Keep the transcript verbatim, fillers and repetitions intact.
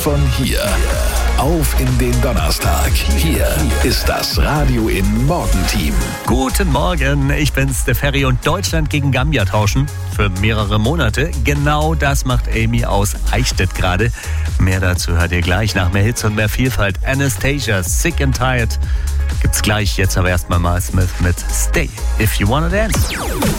von hier. Auf in den Donnerstag. Hier ist das Radio in Morgenteam. Guten Morgen, ich bin's, der Ferry, und Deutschland gegen Gambia tauschen für mehrere Monate. Genau das macht Amy aus Eichstätt gerade. Mehr dazu hört ihr gleich nach mehr Hits und mehr Vielfalt. Anastasia, Sick and Tired gibt's gleich. Jetzt aber erstmal mal Smith mit Stay If You Wanna Dance.